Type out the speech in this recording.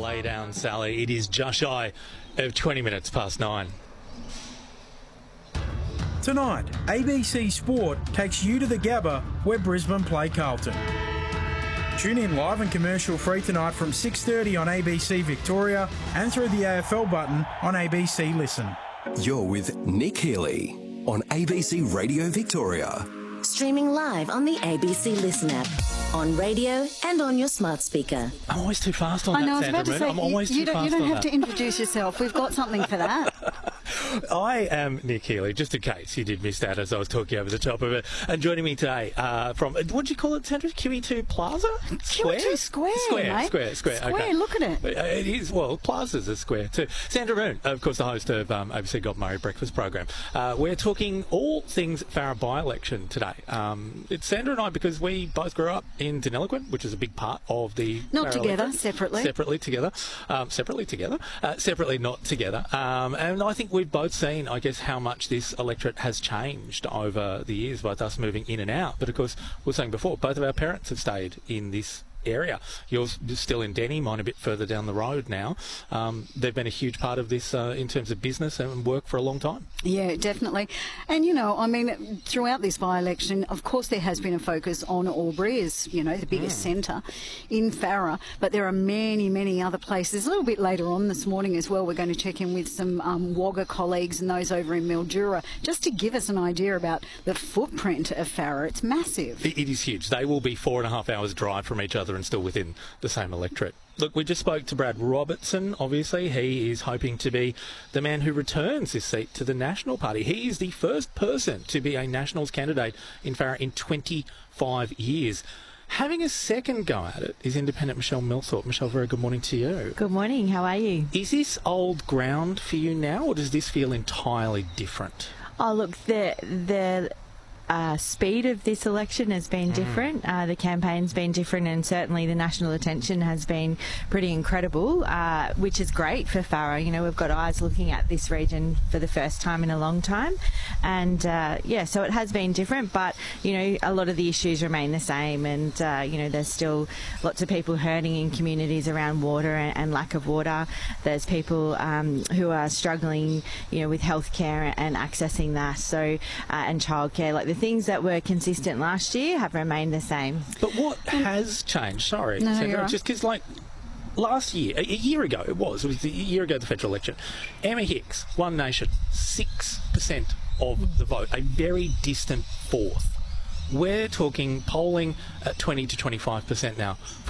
lay down, Sally. It is just shy of 20 minutes past 9. Tonight, ABC Sport takes you to the Gabba where Brisbane play Carlton. Tune in live and commercial free tonight from 6:30 on ABC Victoria and through the AFL button on ABC Listen. You're with Nick Healy on ABC Radio Victoria. Streaming live on the ABC Listen app, on radio and on your smart speaker. I'm always too fast on that, I was Sandra about to Moon. say, I'm always you too fast don't on have that. to introduce yourself. We've got something for that. I am Nick Healy, just in case you did miss that as I was talking over the top of it. And joining me today from, what do you call it, Sandra? QE2 Plaza? Square? QE2 Square, mate. Square. Okay. Look at it. It is, well, Plaza's a square too. Sandra Moon, of course, the host of ABC Gob Murray Breakfast Program. We're talking all things Farrer by-election today. It's Sandra and I because we both grew up in Deniliquin, which is a big part of the Not Farrer together, electorate. separately. Separately together. Separately not together. And I think we've both seen, I guess, how much this electorate has changed over the years, both us moving in and out. But of course, we were saying before, both of our parents have stayed in this area. You're still in Denny, mine a bit further down the road now. They've been a huge part of this in terms of business and work for a long time. Yeah, definitely. And, you know, I mean, throughout this by-election, of course there has been a focus on Albury as, you know, the biggest centre in Farrer, but there are many, many other places. A little bit later on this morning as well, we're going to check in with some Wagga colleagues and those over in Mildura, just to give us an idea about the footprint of Farrer. It's massive. It is huge. They will be 4.5 hours drive from each other and still within the same electorate. Look, we just spoke to Brad Robertson, obviously. He is hoping to be the man who returns this seat to the National Party. He is the first person to be a Nationals candidate in Farrer in 25 years. Having a second go at it is independent Michelle Millthorpe. Michelle, very good morning to you. Good morning. How are you? Is this old ground for you now, or does this feel entirely different? Oh, look, the speed of this election has been different. The campaign's been different, and certainly the national attention has been pretty incredible, which is great for Farrer. You know, we've got eyes looking at this region for the first time in a long time. And, so it has been different, but, you know, a lot of the issues remain the same. And, there's still lots of people hurting in communities around water and lack of water. There's people who are struggling, you know, with healthcare and accessing that. So, and childcare, like the things that were consistent last year have remained the same. But what has changed? Sorry, No, Sandra, you're right. just because, like, last year, a year ago it was a year ago, the federal election, Emma Hicks, One Nation, 6% of the vote, a very distant fourth. We're talking polling at 20 to 25% now